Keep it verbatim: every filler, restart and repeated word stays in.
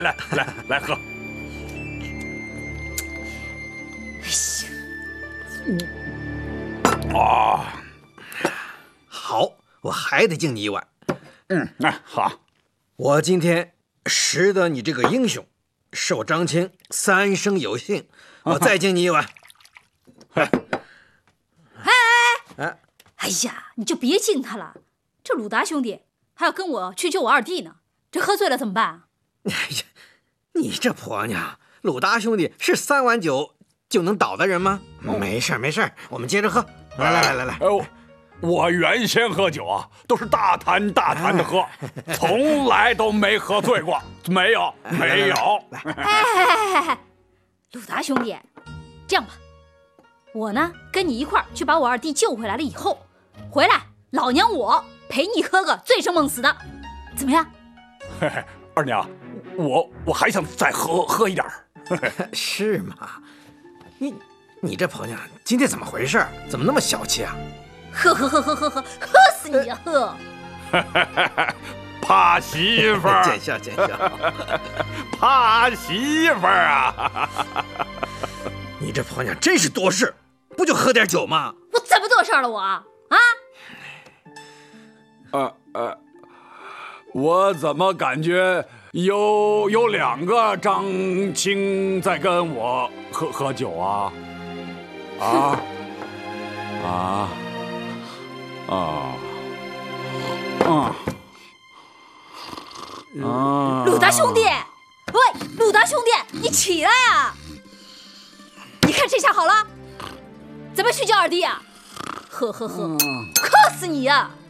来来来喝。 哎呀， 哦， 好，我还得敬你一碗。 嗯，哎，好。 我今天识得你这个英雄，受张青三生有幸，我再敬你一碗。 哎哎哎呀，你就别敬他了。这鲁达兄弟还要跟我去救我二弟呢，这喝醉了怎么办？ 哎呀，你这婆娘，鲁达兄弟是三碗酒就能倒的人吗？哦、没事没事，我们接着喝。来来来来来。 哎，我原先喝酒啊，都是大坛大坛的喝，从来都没喝醉过，没有没有。 哎哎哎哎，鲁达兄弟，这样吧，我呢跟你一块儿去把我二弟救回来了，以后回来，老娘我陪你喝个醉生梦死的，怎么样？ 嘿嘿，二娘，我我还想再喝喝一点儿。 是吗？你你这婆娘今天怎么回事？怎么那么小气啊？ 喝喝喝喝喝喝，喝死你呀！喝！ 怕媳妇儿， 见笑见笑。 怕媳妇儿啊！ 你这婆娘真是多事，不就喝点酒吗？ 我怎么多事了我啊？ 呃呃，我怎么感觉有有两个张青在跟我喝喝酒啊？啊啊啊啊！啊！ 鲁达兄弟，喂，鲁达兄弟，你起来啊！你看这下好了，咱们去救二弟啊！喝喝喝，喝死你呀！